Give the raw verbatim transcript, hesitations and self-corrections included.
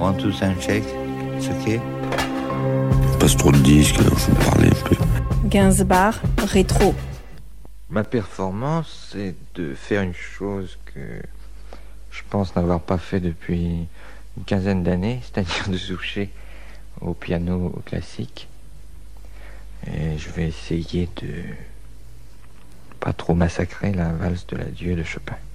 One, two, sound check. It's okay. Passe trop de disques, il faut parler un peu. Gainsbourg, rétro. Ma performance, c'est de faire une chose que je pense n'avoir pas fait depuis une quinzaine d'années, c'est-à-dire de toucher au piano classique. Et je vais essayer de pas trop massacrer la valse de l'adieu de Chopin.